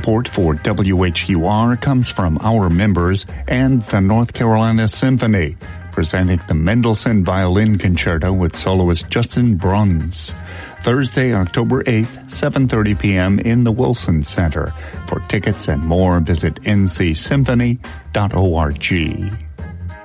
Support for WHUR comes from our members and the North Carolina Symphony, presenting the Mendelssohn Violin Concerto with soloist Justin Bruns. Thursday, October 8th, 7:30 p.m. in the Wilson Center. For tickets and more, visit ncsymphony.org.